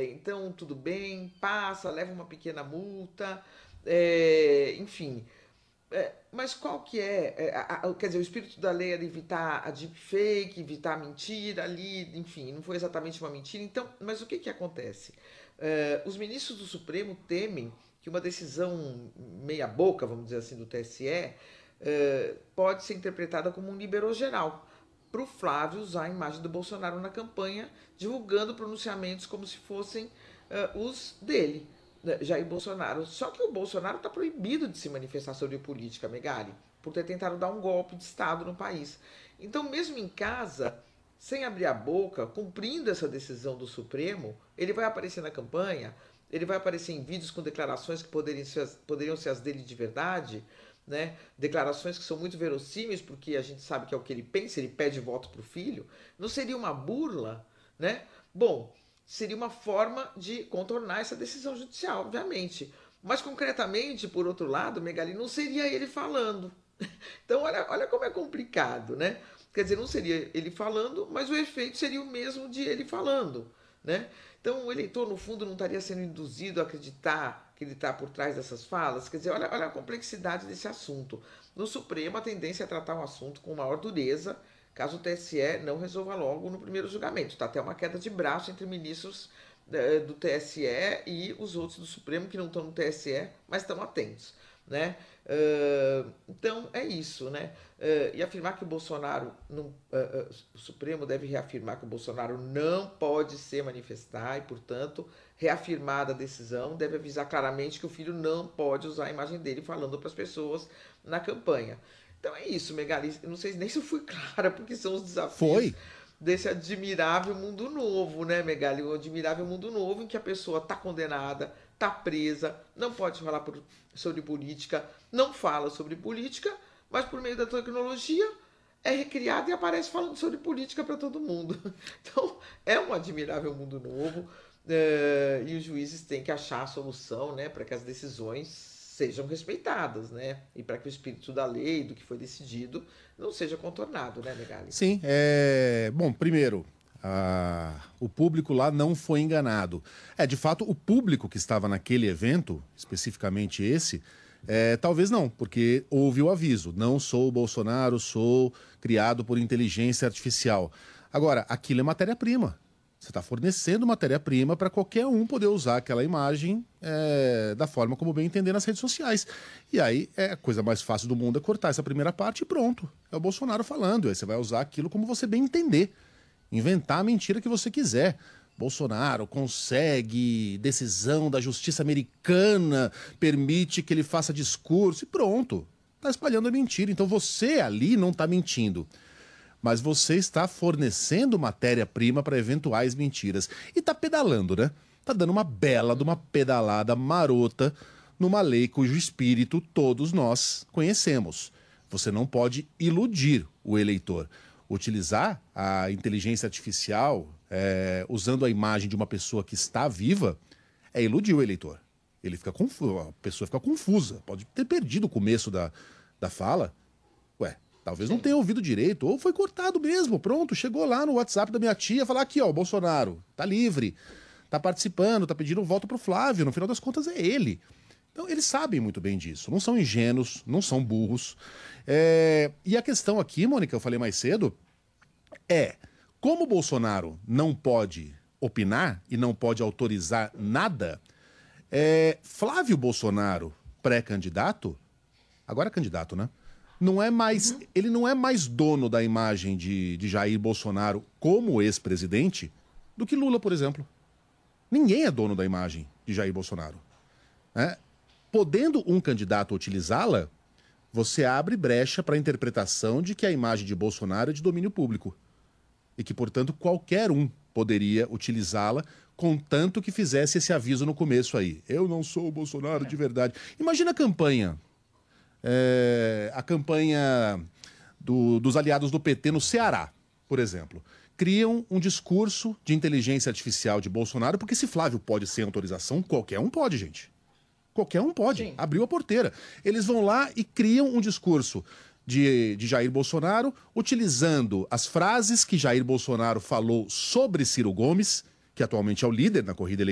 então tudo bem, passa, leva uma pequena multa, enfim. Mas qual que quer dizer, o espírito da lei era evitar a deepfake, evitar a mentira ali, enfim, não foi exatamente uma mentira. Então, mas o que que acontece? Os ministros do Supremo temem que uma decisão meia boca, vamos dizer assim, do TSE, pode ser interpretada como um liberou geral para o Flávio usar a imagem do Bolsonaro na campanha, divulgando pronunciamentos como se fossem os dele, né, Jair Bolsonaro. Só que o Bolsonaro está proibido de se manifestar sobre política, Megali, por ter tentado dar um golpe de Estado no país. Então, mesmo em casa, sem abrir a boca, cumprindo essa decisão do Supremo, ele vai aparecer na campanha, ele vai aparecer em vídeos com declarações que poderiam ser as dele de verdade, né? Declarações que são muito verossímeis, porque a gente sabe que é o que ele pensa, ele pede voto para o filho. Não seria uma burla, né? Bom, seria uma forma de contornar essa decisão judicial, obviamente. Mas concretamente, por outro lado, Megali, não seria ele falando. Então, olha como é complicado, né? Quer dizer, não seria ele falando, mas o efeito seria o mesmo de ele falando, né? Então, o eleitor, no fundo, não estaria sendo induzido a acreditar que ele está por trás dessas falas. Quer dizer, olha a complexidade desse assunto. No Supremo, a tendência é tratar um assunto com maior dureza, caso o TSE não resolva logo no primeiro julgamento. Está até uma queda de braço entre ministros do TSE e os outros do Supremo que não estão no TSE, mas estão atentos, né? Então é isso, né? E afirmar que o Bolsonaro não, o Supremo deve reafirmar que o Bolsonaro não pode se manifestar e, portanto, reafirmada a decisão, deve avisar claramente que o filho não pode usar a imagem dele falando para as pessoas na campanha. Então é isso, Megali. Eu não sei nem se eu fui clara, porque são os desafios Foi. desse admirável mundo novo, né, Megali? Um admirável mundo novo em que a pessoa está condenada, está presa, não pode falar sobre política, não fala sobre política, mas por meio da tecnologia é recriada e aparece falando sobre política para todo mundo. Então é um admirável mundo novo, e os juízes têm que achar a solução, né, para que as decisões sejam respeitadas, né? E para que o espírito da lei, do que foi decidido, não seja contornado, né, Megali? Sim, bom, primeiro, o público lá não foi enganado. De fato, o público que estava naquele evento, especificamente esse, talvez não, porque houve o aviso. Não sou o Bolsonaro, sou criado por inteligência artificial. Agora, aquilo é matéria-prima. Você está fornecendo matéria-prima para qualquer um poder usar aquela imagem da forma como bem entender nas redes sociais. E aí, a coisa mais fácil do mundo é cortar essa primeira parte e pronto. É o Bolsonaro falando. Aí você vai usar aquilo como você bem entender. Inventar a mentira que você quiser. Bolsonaro consegue, decisão da justiça americana permite que ele faça discurso e pronto. Está espalhando a mentira. Então você ali não está mentindo. Mas você está fornecendo matéria-prima para eventuais mentiras. E está pedalando, né? Está dando uma bela de uma pedalada marota numa lei cujo espírito todos nós conhecemos. Você não pode iludir o eleitor. Utilizar a inteligência artificial usando a imagem de uma pessoa que está viva é iludir o eleitor. Ele fica confuso, a pessoa fica confusa. Pode ter perdido o começo da fala. Ué, talvez não tenha ouvido direito, ou foi cortado mesmo. Pronto, chegou lá no WhatsApp da minha tia, falar aqui, ó, o Bolsonaro tá livre, tá participando, tá pedindo voto pro Flávio. No final das contas é ele. Então eles sabem muito bem disso. Não são ingênuos, não são burros. E a questão aqui, Mônica, eu falei mais cedo, como o Bolsonaro não pode opinar e não pode autorizar nada, Flávio Bolsonaro, pré-candidato, agora é candidato, né? Não é mais, ele não é mais dono da imagem de Jair Bolsonaro como ex-presidente do que Lula, por exemplo. Ninguém é dono da imagem de Jair Bolsonaro. Podendo um candidato utilizá-la, você abre brecha para a interpretação de que a imagem de Bolsonaro é de domínio público. E que, portanto, qualquer um poderia utilizá-la, contanto que fizesse esse aviso no começo aí. Eu não sou o Bolsonaro de verdade. Imagina a campanha. A campanha dos aliados do PT no Ceará, por exemplo. Criam um discurso de inteligência artificial de Bolsonaro, porque se Flávio pode sem autorização, qualquer um pode, gente. Qualquer um pode. Sim. Abriu a porteira. Eles vão lá e criam um discurso de Jair Bolsonaro, utilizando as frases que Jair Bolsonaro falou sobre Ciro Gomes, que atualmente é o líder na corrida eleitoral,